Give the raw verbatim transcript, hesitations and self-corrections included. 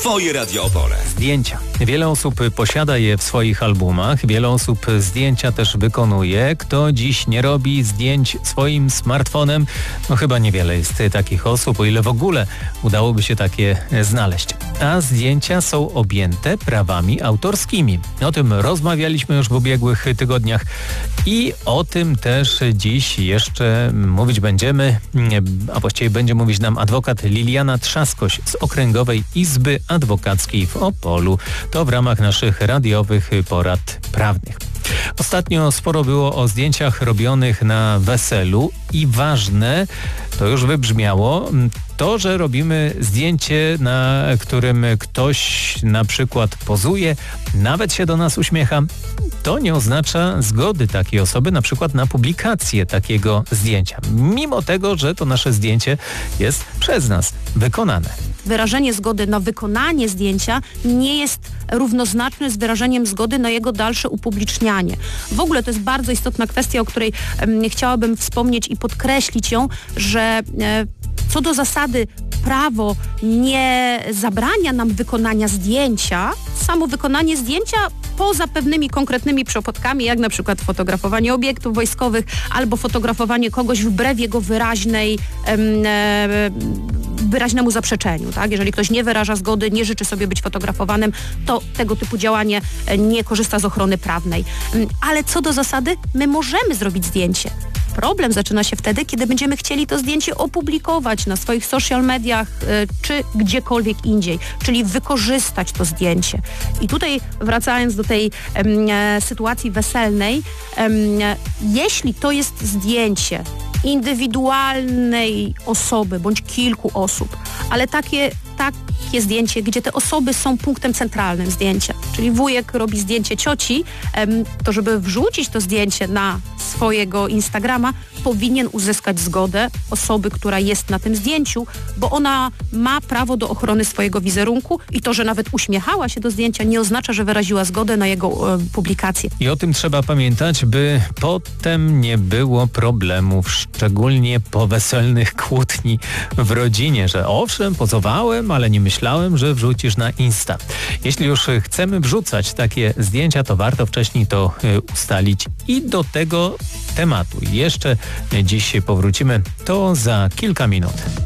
Twoje Radio Opole. Zdjęcia. Wiele osób posiada je w swoich albumach, wiele osób zdjęcia też wykonuje. Kto dziś nie robi zdjęć swoim smartfonem? No chyba niewiele jest takich osób, o ile w ogóle udałoby się takie znaleźć. A zdjęcia są objęte prawami autorskimi. O tym rozmawialiśmy już w ubiegłych tygodniach i o tym też dziś jeszcze mówić będziemy, a właściwie będzie mówić nam adwokat Liliana Trzaskoś z Okręgowej Izby Adwokackiej w Opolu. To w ramach naszych radiowych porad prawnych. Ostatnio sporo było o zdjęciach robionych na weselu i ważne, to już wybrzmiało, to, że robimy zdjęcie, na którym ktoś na przykład pozuje, nawet się do nas uśmiecha, to nie oznacza zgody takiej osoby na przykład na publikację takiego zdjęcia, mimo tego, że to nasze zdjęcie jest przez nas wykonane. Wyrażenie zgody na wykonanie zdjęcia nie jest równoznaczne z wyrażeniem zgody na jego dalsze upublicznianie. W ogóle to jest bardzo istotna kwestia, o której um, chciałabym wspomnieć i podkreślić ją, że e, co do zasady prawo nie zabrania nam wykonania zdjęcia, samo wykonanie zdjęcia poza pewnymi konkretnymi przypadkami, jak na przykład fotografowanie obiektów wojskowych albo fotografowanie kogoś wbrew jego wyraźnej em, e, wyraźnemu zaprzeczeniu. Tak? Jeżeli ktoś nie wyraża zgody, nie życzy sobie być fotografowanym, to tego typu działanie nie korzysta z ochrony prawnej. Ale co do zasady, my możemy zrobić zdjęcie. Problem zaczyna się wtedy, kiedy będziemy chcieli to zdjęcie opublikować na swoich social mediach y, czy gdziekolwiek indziej, czyli wykorzystać to zdjęcie. I tutaj wracając do tej y, sytuacji weselnej, y, jeśli to jest zdjęcie indywidualnej osoby bądź kilku osób, ale takie, takie zdjęcie, gdzie te osoby są punktem centralnym zdjęcia, czyli wujek robi zdjęcie cioci, to żeby wrzucić to zdjęcie na swojego Instagrama, powinien uzyskać zgodę osoby, która jest na tym zdjęciu, bo ona ma prawo do ochrony swojego wizerunku i to, że nawet uśmiechała się do zdjęcia, nie oznacza, że wyraziła zgodę na jego e, publikację. I o tym trzeba pamiętać, by potem nie było problemów, szczególnie po weselnych kłótni w rodzinie, że owszem, pozowałem, ale nie myślałem, że wrzucisz na Insta. Jeśli już chcemy wrzucać takie zdjęcia, to warto wcześniej to y, ustalić i do tego tematu jeszcze dziś powrócimy. To za kilka minut.